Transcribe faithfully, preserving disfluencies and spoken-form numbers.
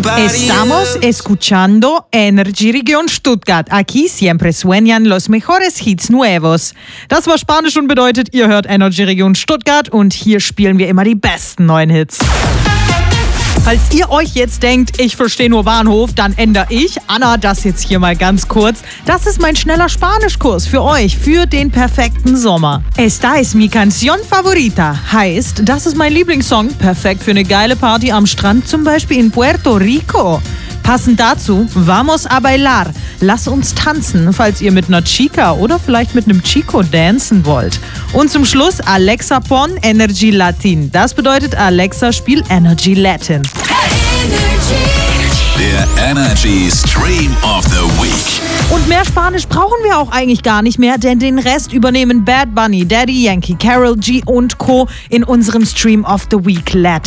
Estamos escuchando Energy Region Stuttgart. Aquí siempre suenan los mejores hits nuevos. Das war Spanisch und bedeutet, ihr hört Energy Region Stuttgart und hier spielen wir immer die besten neuen Hits. Falls ihr euch jetzt denkt, ich verstehe nur Bahnhof, dann ändere ich, Anna, das jetzt hier mal ganz kurz. Das ist mein schneller Spanischkurs für euch, für den perfekten Sommer. Esta es mi canción favorita. Heißt, das ist mein Lieblingssong, perfekt für eine geile Party am Strand, zum Beispiel in Puerto Rico. Passend dazu, vamos a bailar. Lass uns tanzen, falls ihr mit einer Chica oder vielleicht mit einem Chico dancen wollt. Und zum Schluss Alexa Pon Energy Latin. Das bedeutet, Alexa, spiel Energy Latin. Der Energy Stream of the Week. Und mehr Spanisch brauchen wir auch eigentlich gar nicht mehr, denn den Rest übernehmen Bad Bunny, Daddy Yankee, Karol G und Co. in unserem Stream of the Week Latin.